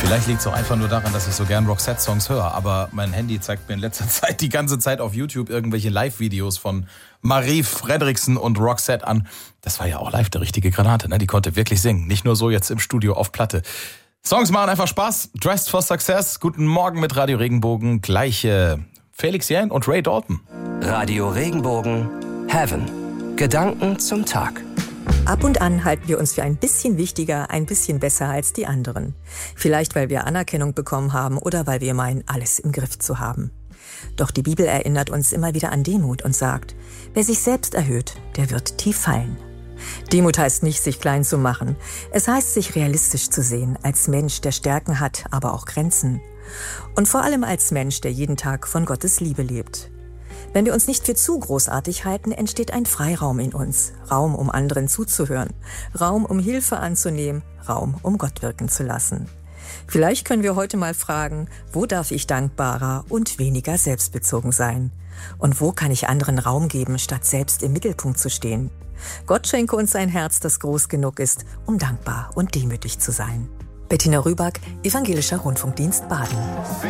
Vielleicht liegt es auch einfach nur daran, dass ich so gern Roxette-Songs höre, aber mein Handy zeigt mir in letzter Zeit die ganze Zeit auf YouTube irgendwelche Live-Videos von Marie Fredriksen und Roxette an. Das war ja auch live der richtige Granate, ne? Die konnte wirklich singen, nicht nur so jetzt im Studio auf Platte. Songs machen einfach Spaß. Dressed for Success. Guten Morgen mit Radio Regenbogen. Gleich Felix Jähn und Ray Dalton. Radio Regenbogen Heaven. Gedanken zum Tag. Ab und an halten wir uns für ein bisschen wichtiger, ein bisschen besser als die anderen. Vielleicht, weil wir Anerkennung bekommen haben oder weil wir meinen, alles im Griff zu haben. Doch die Bibel erinnert uns immer wieder an Demut und sagt, wer sich selbst erhöht, der wird tief fallen. Demut heißt nicht, sich klein zu machen. Es heißt, sich realistisch zu sehen, als Mensch, der Stärken hat, aber auch Grenzen. Und vor allem als Mensch, der jeden Tag von Gottes Liebe lebt. Wenn wir uns nicht für zu großartig halten, entsteht ein Freiraum in uns. Raum, um anderen zuzuhören. Raum, um Hilfe anzunehmen. Raum, um Gott wirken zu lassen. Vielleicht können wir heute mal fragen, wo darf ich dankbarer und weniger selbstbezogen sein? Und wo kann ich anderen Raum geben, statt selbst im Mittelpunkt zu stehen? Gott schenke uns ein Herz, das groß genug ist, um dankbar und demütig zu sein. Bettina Rüback, Evangelischer Rundfunkdienst Baden.